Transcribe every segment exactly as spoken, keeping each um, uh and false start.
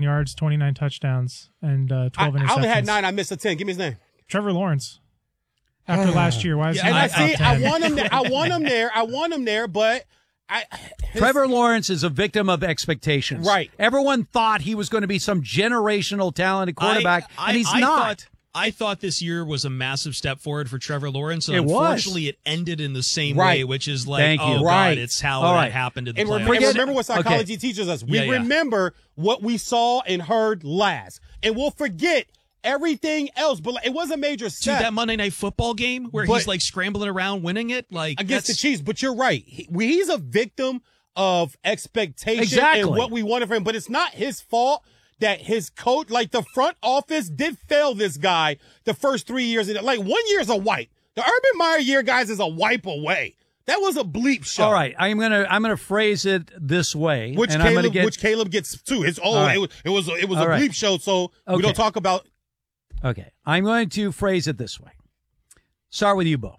yards, twenty-nine touchdowns, and uh, twelve I, interceptions. I only had nine. I missed a ten. Give me his name. Trevor Lawrence. After last year, why is Yeah, he and I not top see. ten? I want him there. I want him there. I want him there. But I. his- Trevor Lawrence is a victim of expectations. Right. Everyone thought he was going to be some generational talented quarterback, I, and he's I not. Thought, I thought this year was a massive step forward for Trevor Lawrence. And It was. unfortunately, it ended in the same Right. way, which is like, Thank you. oh, Right. God, it's how All that right. happened to the And, player. rem- and Forget- remember what psychology okay. teaches us. We Yeah, yeah. remember what we saw and heard last, and we'll forget everything else. But like, it was a major Dude, step that Monday Night Football game where But- he's like scrambling around winning it, like against the that's- Chiefs. But you're right. He, we- he's a victim of expectation Exactly. and what we wanted from him. But it's not his fault that his coach, like the front office, did fail this guy the first three years. Like one year is a wipe. The Urban Meyer year, guys, is a wipe away. That was a bleep show. All right, I'm gonna I'm gonna phrase it this way, Which and I'm Caleb, gonna get which Caleb gets too. His oh, All right. it was it was, it was a All right. bleep show. So we Okay. don't talk about. okay. I'm going to phrase it this way. Start with you, Bo.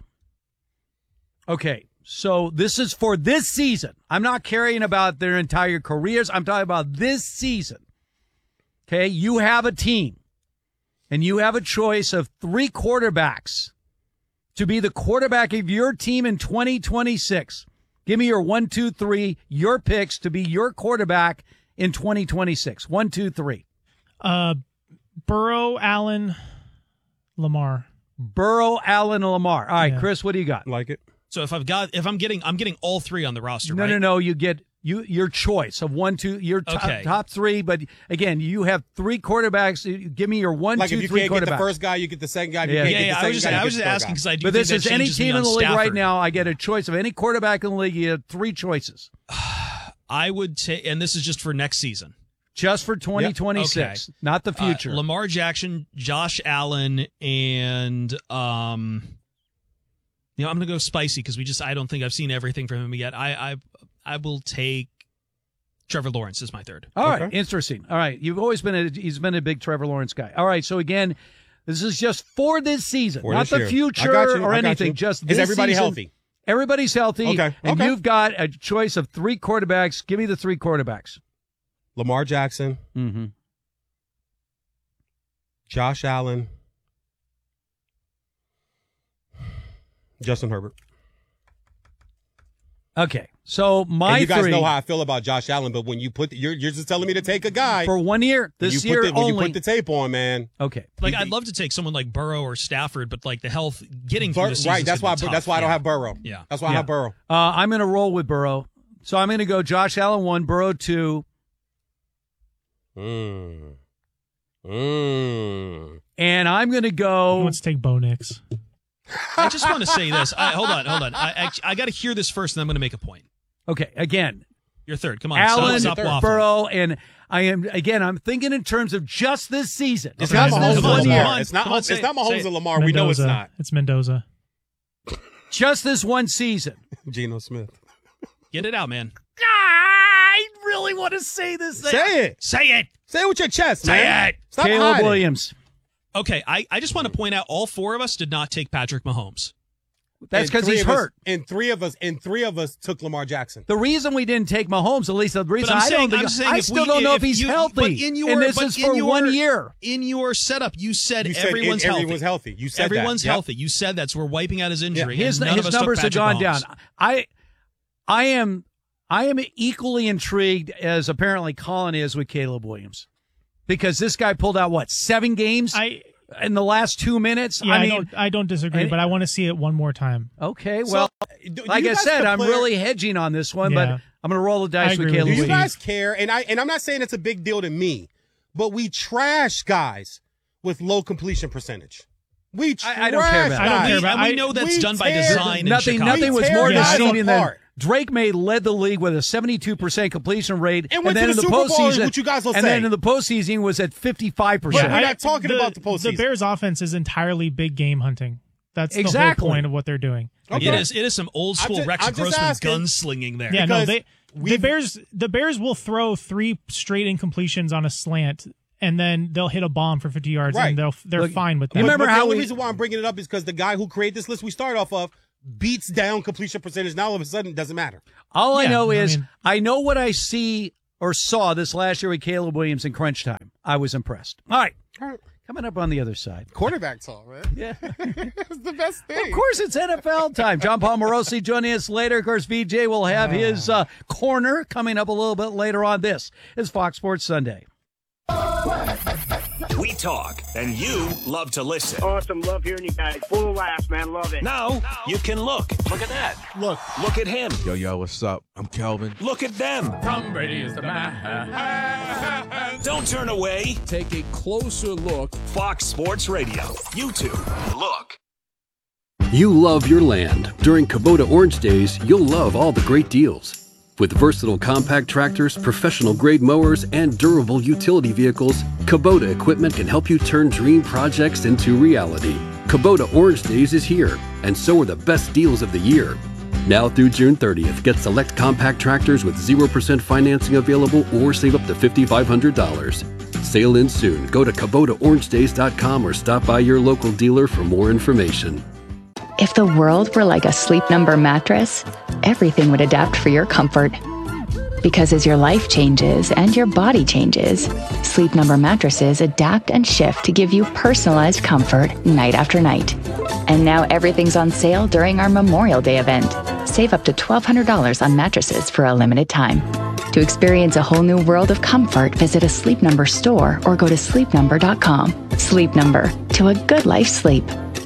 Okay, so this is for this season. I'm not caring about their entire careers. I'm talking about this season. Okay, you have a team, and you have a choice of three quarterbacks to be the quarterback of your team in twenty twenty-six. Give me your one, two, three, your picks to be your quarterback in twenty twenty-six. One, two, three. Uh, Burrow, Allen, Lamar. Burrow, Allen, and Lamar. All right, Yeah. Chris, what do you got? Like it. So if I've got, if I'm getting, I'm getting all three on the roster, No, right? no, no. You get you your choice of one, two, your top, Okay. top three. But again, you have three quarterbacks. Give me your one, Like two, if you three can't get the quarterbacks. first guy, you get the second guy. If you Yeah. can't Yeah, get yeah. the I second was just, guy, you I get was the just third asking guy. because I do. But think this that is any changes me team in on the league right Stafford. now. I get a choice of any quarterback in the league. You have three choices I would take, and this is just for next season. just for twenty twenty-six, Okay. not the future. Uh, Lamar Jackson, Josh Allen, and um, you know, I'm gonna go spicy because we just I don't think I've seen everything from him yet. I I I will take Trevor Lawrence as my third. All right, Okay. interesting. All right, you've always been a he's been a big Trevor Lawrence guy. All right, so again, this is just for this season, For not this the year. I future got you. or I got anything. you. Just Is this everybody season. healthy? Everybody's healthy. Okay, And okay. you've got a choice of three quarterbacks. Give me the three quarterbacks. Lamar Jackson, Mm-hmm. Josh Allen, Justin Herbert. Okay, so my and you guys three know how I feel about Josh Allen, but when you put, you're you're just telling me to take a guy for one year, when this you year put the, when only. you put the tape on, man. okay, Like I'd love to take someone like Burrow or Stafford, but like the health getting through Bur- the season. right, that's why. That's why I don't have Burrow. Yeah. that's why I Yeah. have Burrow. uh, I'm going to roll with Burrow. So I'm going to go Josh Allen one, Burrow two, Mm. Mm. and I'm going to Who go. wants to take Bo Nix? I just want to say this. I, hold on, hold on. I I, I got to hear this first, and I'm going to make a point. Okay, again, Your third. Come on, Allen, stop, stop waffling. Burrow, and I am again. I'm thinking in terms of just this season. It's Okay. not Come Mahomes on, and come on, Lamar. come on. It's not. Come on, it's say not it, Mahomes say it. and Lamar. We know it's Mendoza. not. It's Mendoza. Just this one season. Geno Smith. Get it out, man. I really want to say this. Thing. Say it. Say it. Say it with your chest, Say man. it. Stop Caleb hiding. Williams. Okay, I, I just want to point out all four of us did not take Patrick Mahomes. That's And because three he's of us- hurt. and three of us, and three of us took Lamar Jackson. The reason we didn't take Mahomes, at least the reason But I'm I saying, don't I'm think saying I if still we, don't know if he's you, healthy. But in your, and this but is in for your, one year. In your setup, you said You said everyone's it- healthy. everyone's healthy. You said that. everyone's Yep. healthy. You said that's we're wiping out his injury. His, and none his of us numbers took have gone Patrick down. Mahomes. I, I am, I am equally intrigued as apparently Colin is with Caleb Williams, because this guy pulled out what seven games I in the last two minutes. yeah, I I, mean, don't I don't disagree, and- but I want to see it one more time. okay, So, well, do- do like you I guys said, I'm compare- really hedging on this one, but Yeah. I'm going to roll the dice I with agree Caleb with Do you Steve. Williams. guys care? And I and I'm not saying it's a big deal to me, but we trash guys with low completion percentage. We trash I- I don't care about guys. it. I don't care about and we I- know that's we done by tear- design. Nothing, in Chicago. nothing was We more tear guys deceiving than apart. Drake May led the league with a seventy-two percent completion rate, And went then to in the the Super Bowl, postseason, which you guys will and say. then in the postseason was at fifty-five But percent. we're not talking the, about the postseason. The Bears' offense is entirely big game hunting. That's the Exactly. whole point of what they're doing. Okay. It is. It is some old I'm school just- Rex I'm just Grossman asking. gunslinging there. Yeah, no, Because they the we've- Bears the Bears will throw three straight incompletions on a slant, and then they'll hit a bomb for fifty yards, Right. and they'll they're Look, fine with you that. remember but how the only we- reason why I'm bringing it up is because the guy who created this list we start off of beats down completion percentage. Now all of a sudden it doesn't matter. All I Yeah, know I is mean- I know what I see or saw this last year with Caleb Williams in crunch time. I was impressed. All right. Coming up on the other side. Quarterback talk, man. Yeah. It's the best thing. Of course, it's N F L time. John Paul Morosi joining us later. Of course, V J will have his uh, corner coming up a little bit later on. This is Fox Sports Sunday. We talk, and you love to listen. Awesome. Love hearing you guys. Full of laughs, man. Love it. Now, you can look. Look at that. Look. Look at him. Yo, yo, what's up? I'm Kelvin. Look at them. Tom Brady is the man. Don't turn away. Take a closer look. Fox Sports Radio. YouTube. Look. You love your land. During Kubota Orange Days, you'll love all the great deals. With versatile compact tractors, professional-grade mowers, and durable utility vehicles, Kubota equipment can help you turn dream projects into reality. Kubota Orange Days is here, and so are the best deals of the year. Now through June thirtieth, get select compact tractors with zero percent financing available or save up to five thousand five hundred dollars. Sale in soon. Go to Kubota Orange Days dot com or stop by your local dealer for more information. If the world were like a Sleep Number mattress, everything would adapt for your comfort. Because as your life changes and your body changes, Sleep Number mattresses adapt and shift to give you personalized comfort night after night. And now everything's on sale during our Memorial Day event. Save up to twelve hundred dollars on mattresses for a limited time. To experience a whole new world of comfort, visit a Sleep Number store or go to sleep number dot com. Sleep Number, to a good life sleep.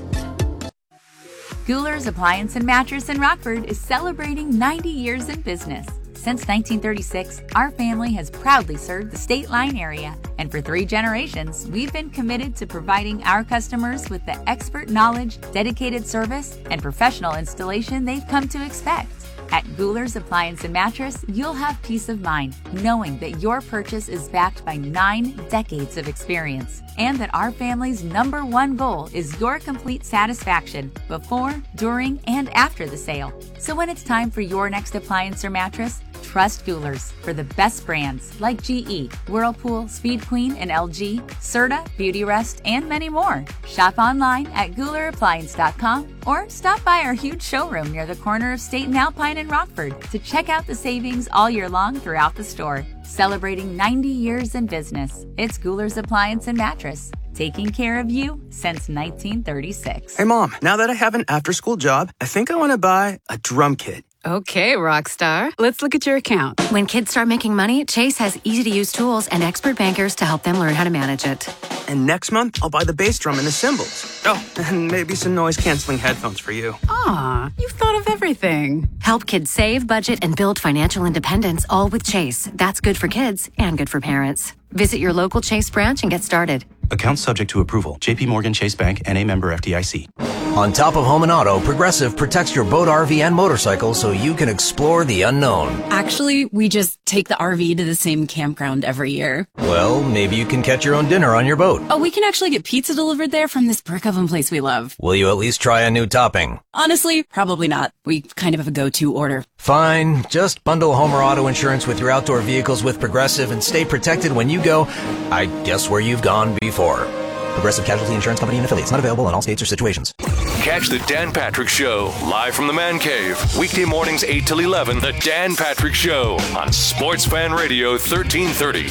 Guler's Appliance and Mattress in Rockford is celebrating ninety years in business. Since nineteen thirty-six, our family has proudly served the State Line area, and for three generations, we've been committed to providing our customers with the expert knowledge, dedicated service, and professional installation they've come to expect. At Guler's Appliance and Mattress, you'll have peace of mind knowing that your purchase is backed by nine decades of experience, and that our family's number one goal is your complete satisfaction before, during, and after the sale. So when it's time for your next appliance or mattress, trust Guler's for the best brands like G E, Whirlpool, Speed Queen, and L G, Serta, Beautyrest, and many more. Shop online at Guler Appliance dot com or stop by our huge showroom near the corner of State and Alpine in Rockford to check out the savings all year long throughout the store. Celebrating ninety years in business, it's Guler's Appliance and Mattress, taking care of you since nineteen thirty-six. Hey, Mom, now that I have an after-school job, I think I want to buy a drum kit. Okay, Rockstar. Let's look at your account. When kids start making money, Chase has easy-to-use tools and expert bankers to help them learn how to manage it. And next month, I'll buy the bass drum and the cymbals. Oh, and maybe some noise-canceling headphones for you. Aw, you've thought of everything. Help kids save, budget, and build financial independence, all with Chase. That's good for kids and good for parents. Visit your local Chase branch and get started. Account subject to approval. J P Morgan Chase Bank, N A member F D I C. On top of home and auto, Progressive protects your boat, R V, and motorcycle so you can explore the unknown. Actually, we just take the R V to the same campground every year. Well, maybe you can catch your own dinner on your boat. Oh, we can actually get pizza delivered there from this brick oven place we love. Will you at least try a new topping? Honestly, probably not. We kind of have a go-to order. Fine. Just bundle home or auto insurance with your outdoor vehicles with Progressive and stay protected when you go, I guess, where you've gone before. Progressive Casualty Insurance Company and affiliates. Not available in all states or situations. Catch the Dan Patrick Show live from the Man Cave. Weekday mornings eight till eleven. The Dan Patrick Show on Sports Fan Radio thirteen thirty.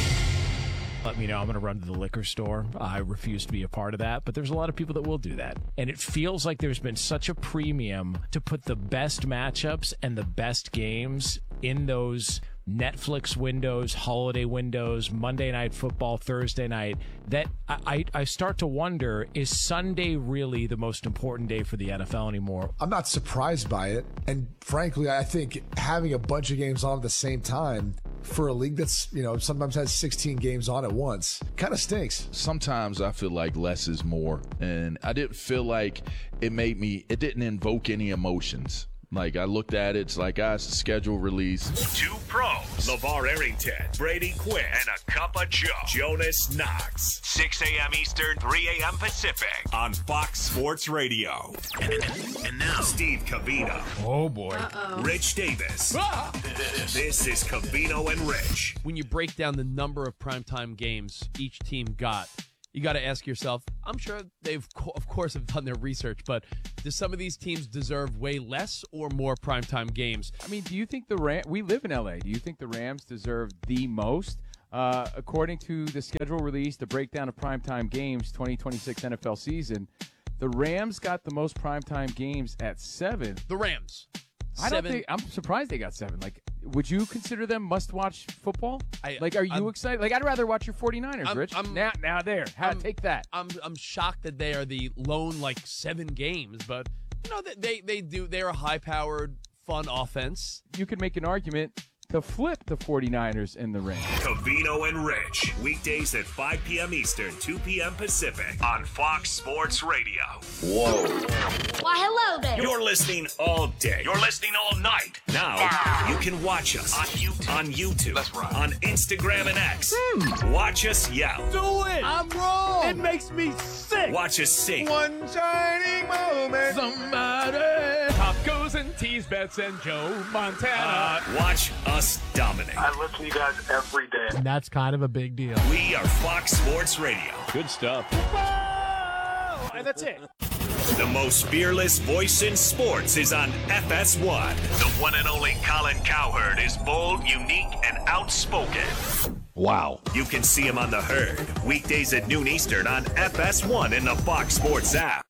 Let me know I'm going to run to the liquor store. I refuse to be a part of that, but there's a lot of people that will do that. And it feels like there's been such a premium to put the best matchups and the best games in those Netflix windows, holiday windows, Monday Night Football, Thursday night, that I, I, I start to wonder, is Sunday really the most important day for the N F L anymore? I'm not surprised by it. And frankly, I think having a bunch of games on at the same time for a league that's, you know, sometimes has sixteen games on at once kind of stinks. Sometimes I feel like less is more. And I didn't feel like it made me, it didn't invoke any emotions. Like, I looked at it, it's like, ah, it's a schedule release. Two pros, LeVar Arrington, Brady Quinn, and a cup of Joe, Jonas Knox. six a.m. Eastern, three a.m. Pacific on Fox Sports Radio. And, and now, Steve Covino. Oh, boy. Uh-oh. Rich Davis. Ah! This is Covino and Rich. When you break down the number of primetime games each team got, you got to ask yourself, I'm sure they've, co- of course, have done their research, but do some of these teams deserve way less or more primetime games? I mean, do you think the Ram- we live in L A, do you think the Rams deserve the most? Uh, according to the schedule release, the breakdown of primetime games, twenty twenty-six N F L season, the Rams got the most primetime games at seven. The Rams. I Seven. don't think I'm surprised they got seven. Like, would you consider them must-watch football? I, like, are you I'm, excited? Like, I'd rather watch your 49ers, I'm, Rich. I'm, now, now there. How I'm, take that? I'm I'm shocked that they are the lone like seven games, but you know they they do they're a high-powered, fun offense. You could make an argument to flip the 49ers and the Rams. Covino and Rich, weekdays at five p.m. Eastern, two p.m. Pacific on Fox Sports Radio. Whoa. Why, hello there. You're listening all day. You're listening all night. Now, Now. you can watch us on YouTube, on, YouTube, That's right. on Instagram and X. Hmm. Watch us yell. Do it. I'm wrong. It makes me sick. Watch us sing. One shining moment. Somebody. Tacos and tease bets and Joe Montana. Uh, watch us dominate. I listen to you guys every day. And that's kind of a big deal. We are Fox Sports Radio. Good stuff. And that's it. The most fearless voice in sports is on F S one. The one and only Colin Cowherd is bold, unique, and outspoken. Wow. You can see him on The Herd, weekdays at noon Eastern on F S one in the Fox Sports app.